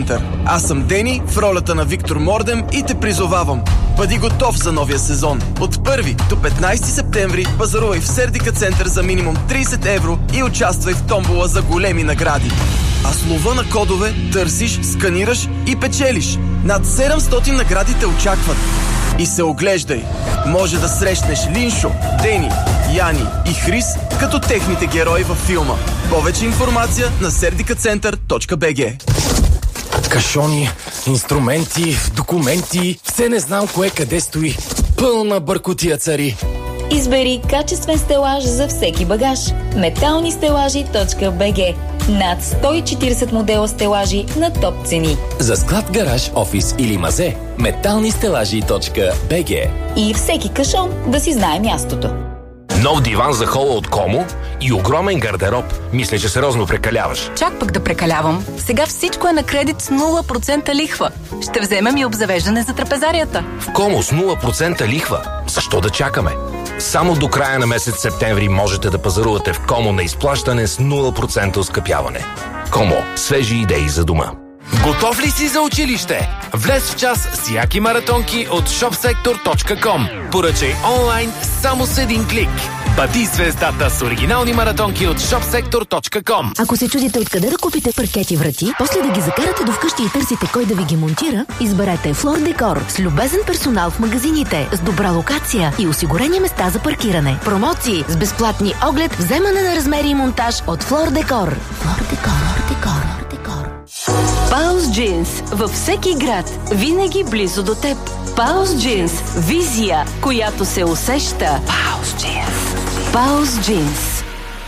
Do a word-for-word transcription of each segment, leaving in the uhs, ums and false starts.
Аз съм Дени в ролята на Виктор Мордем и те призовавам. Бъди готов за новия сезон. От първи до петнайсети септември пазарувай в Сердика център за минимум трийсет евро и участвай в томбола за големи награди. А с лова на кодове търсиш, сканираш и печелиш. Над седемстотин награди те очакват. И се оглеждай. Може да срещнеш Линшо, Дени, Яни и Хрис като техните герои във филма. Повече информация на сердикацентър точка би джи. Кашони, инструменти, документи, все не знам кое къде стои. Пълна бъркотия цари. Избери качествен стелаж за всеки багаж. метални стелажи точка би джи. Над сто и четирийсет модела стелажи на топ цени. За склад, гараж, офис или мазе, метални стелажи точка би джи. И всеки кашон да си знае мястото. Нов диван за хола от Комо и огромен гардероб. Мисля, че сериозно прекаляваш. Чак пък да прекалявам. Сега всичко е на кредит с нула процента лихва. Ще вземем и обзавеждане за трапезарията. В Комо с нула процента лихва. Защо да чакаме? Само до края на месец септември можете да пазарувате в Комо на изплащане с нула процента оскъпяване. Комо. Свежи идеи за дома. Готов ли си за училище? Влез в час с яки маратонки от шопсектор точка ком. Поръчай онлайн само с един клик. Бъди звездата с оригинални маратонки от шопсектор точка ком. Ако се чудите откъде да купите паркети врати, после да ги закарате до вкъщи и търсите кой да ви ги монтира, изберете Флор Декор с любезен персонал в магазините, с добра локация и осигурени места за паркиране. Промоции с безплатни оглед, вземане на размери и монтаж от Флор Декор. Флор Декор, Декор, Декор. Паус Джинс. Във всеки град. Винаги близо до теб. Паус Джинс. Визия, която се усеща. Паус Джинс. Паус Джинс.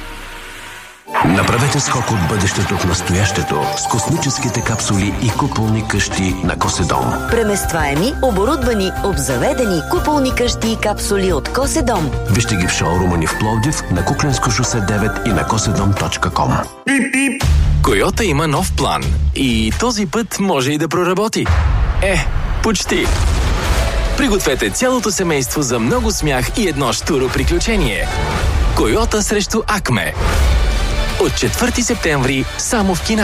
Направете скок от бъдещето в настоящето с космическите капсули и куполни къщи на Коседом. Преместваеми, оборудвани, обзаведени куполни къщи и капсули от Коседом. Вижте ги в шоурума ни в Пловдив, на Кукленско шосе девет и на коседом точка ком. Койота има нов план и този път може и да проработи. Е, почти. Пригответе цялото семейство за много смях и едно щуро приключение. Койота срещу Акме. От четвърти септември само в кината.